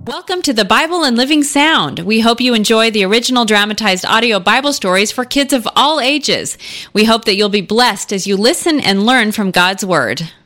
Welcome to the Bible and Living Sound. We hope you enjoy the original dramatized audio Bible stories for kids of all ages. We hope that you'll be blessed as you listen and learn from God's Word.